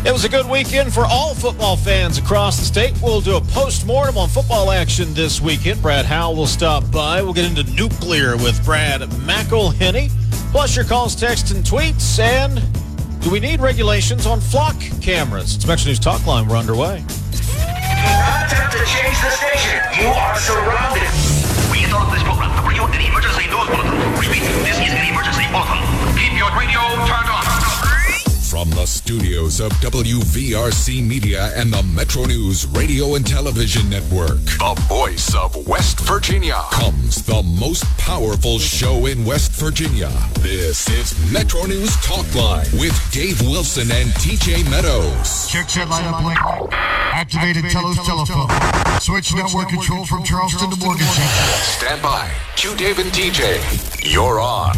It was a good weekend for all football fans across the state. We'll do a post-mortem on football action this weekend. Brad Howell will stop by. We'll get into nuclear with Brad McElhenney. Plus your calls, texts, and tweets. And do we need regulations on flock cameras? It's Metro News Talk Line. We're underway. Do not attempt to change the station. You are surrounded. We interrupt this program to bring you an emergency news bulletin. Repeat, this is an emergency bulletin. Keep your radio turned on. From the studios of WVRC Media and the Metro News Radio and Television Network, the voice of West Virginia, comes the most powerful show in West Virginia. This is Metro News Talk Line with Dave Wilson and TJ Meadows. Check set lineup link. Activated Telos telephone. Switch network control from Charleston to Morgantown. Stand by. Q Dave and TJ. You're on.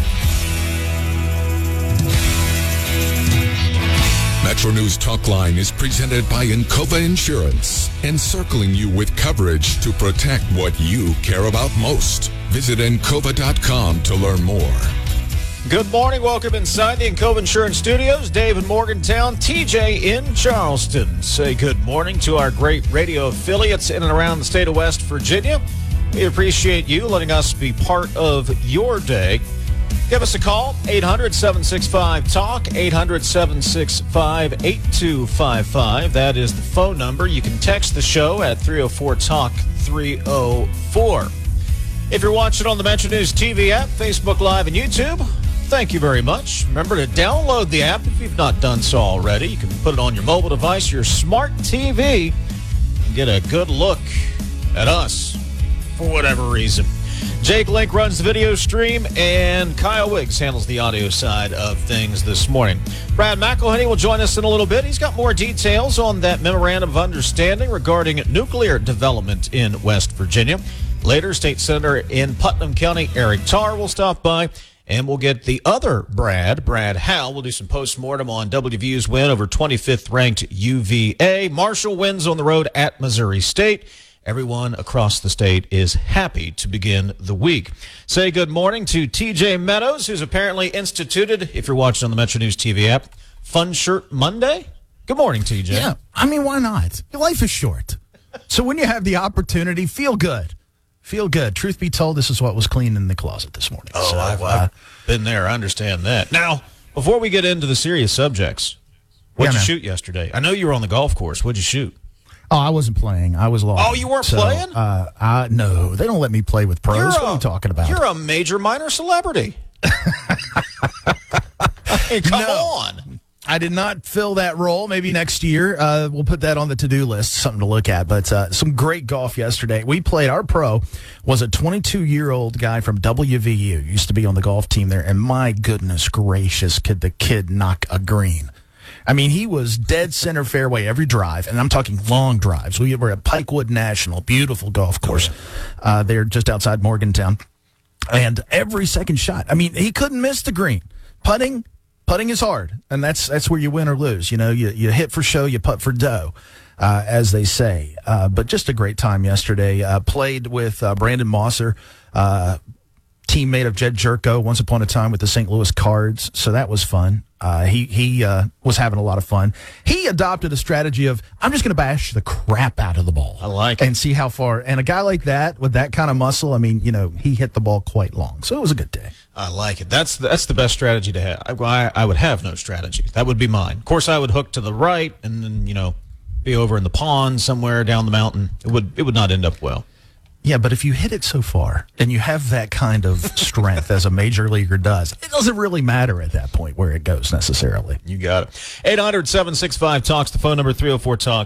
Metro News Talk Line is presented by Encova Insurance, encircling you with coverage to protect what you care about most. Visit Encova.com to learn more. Good morning. Welcome inside the Encova Insurance Studios. Dave in Morgantown, TJ in Charleston. Say good morning to our great radio affiliates in and around the state of West Virginia. We appreciate you letting us be part of your day. Give us a call, 800-765-TALK, 800-765-8255. That is the phone number. You can text the show at 304-TALK-304. If you're watching on the Metro News TV app, Facebook Live, and YouTube, thank you very much. Remember to download the app if you've not done so already. You can put it on your mobile device, your smart TV, and get a good look at us for whatever reason. Jake Lake runs the video stream, and Kyle Wiggs handles the audio side of things this morning. Brad McElhenney will join us in a little bit. He's got more details on that memorandum of understanding regarding nuclear development in West Virginia. Later, State Senator in Putnam County, Eric Tarr, will stop by, and we'll get the other Brad Howell. We'll do some post-mortem on WVU's win over 25th-ranked UVA. Marshall wins on the road at Missouri State. Everyone across the state is happy to begin the week. Say good morning to TJ Meadows, who's apparently instituted, if you're watching on the Metro News TV app, Fun Shirt Monday. Good morning, TJ. Yeah, I mean, why not? Life is short. So when you have the opportunity, feel good. Feel good. Truth be told, this is what was clean in the closet this morning. Oh, so, I've been there. I understand that. Now, before we get into the serious subjects, what'd you shoot yesterday? I know you were on the golf course. What'd you shoot? Oh, I wasn't playing. I was lost. Oh, you weren't playing? No, they don't let me play with pros. What are you talking about? You're a major minor celebrity. Hey, come on. I did not fill that role. Maybe next year we'll put that on the to-do list, something to look at. But some great golf yesterday. We played. Our pro was a 22-year-old guy from WVU. Used to be on the golf team there. And my goodness gracious, could the kid knock a green. I mean, he was dead center fairway every drive, and I'm talking long drives. We were at Pikewood National, beautiful golf course there just outside Morgantown. And every second shot, I mean, he couldn't miss the green. Putting is hard, and that's where you win or lose. You know, you hit for show, you putt for dough, as they say. But just a great time yesterday. Played with Brandon Mosser, teammate of Jed Jerko, once upon a time with the St. Louis Cards, so that was fun. He was having a lot of fun. He adopted a strategy of, I'm just going to bash the crap out of the ball. I like it. And see how far. And a guy like that, with that kind of muscle, I mean, you know, he hit the ball quite long. So it was a good day. I like it. That's the best strategy to have. I would have no strategy. That would be mine. Of course, I would hook to the right and then, you know, be over in the pond somewhere down the mountain. It would not end up well. Yeah, but if you hit it so far and you have that kind of strength as a major leaguer does, it doesn't really matter at that point where it goes necessarily. You got it. 800-765-TALK's the phone number, 304-TALK.